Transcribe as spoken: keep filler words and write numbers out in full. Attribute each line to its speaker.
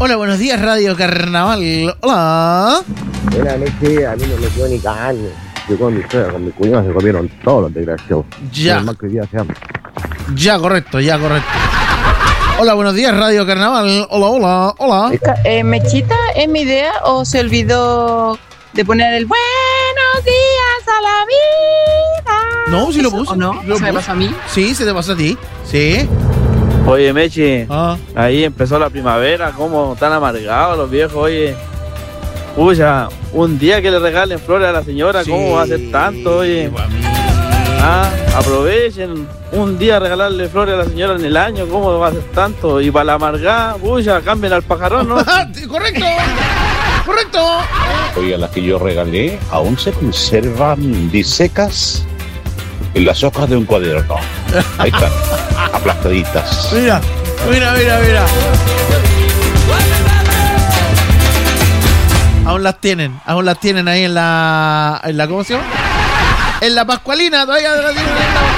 Speaker 1: Hola, buenos días, Radio Carnaval. Hola.
Speaker 2: Buenas noches, a mí no me quedó ni carne. Yo con mi suegra, con mi cuñado se comieron todos los desgraciados.
Speaker 1: Ya.
Speaker 2: Más que hoy día se llama.
Speaker 1: Ya, correcto, ya, correcto. Hola, buenos días, Radio Carnaval. Hola, hola, hola.
Speaker 3: Eh, ¿Mechita es mi idea o se olvidó de poner el buenos días a la vida?
Speaker 1: No, sí lo puse.
Speaker 3: ¿O no?
Speaker 1: Lo
Speaker 3: ¿Se me
Speaker 1: puse.
Speaker 3: pasó a mí?
Speaker 1: Sí, se te pasó a ti. Sí.
Speaker 4: Oye, Mechi,
Speaker 1: Ah.
Speaker 4: ahí empezó la primavera, cómo están amargados los viejos, oye. Pucha, un día que le regalen flores a la señora,
Speaker 1: Sí.
Speaker 4: ¿cómo va a ser tanto, oye?
Speaker 1: Pues, amigo.
Speaker 4: Ah, aprovechen un día regalarle flores a la señora en el año, ¿cómo va a ser tanto? Y para la amargada, pucha, cambien al pajarón, ¿no?
Speaker 1: Correcto. Correcto.
Speaker 5: Oiga, las que yo regalé aún se conservan disecas en las hojas de un cuaderno. Ahí están, aplastaditas.
Speaker 1: Mira, mira, mira, mira. Aún las tienen, aún las tienen ahí en la, en la, ¿cómo se llama? En la Pascualina, todavía las tienen en la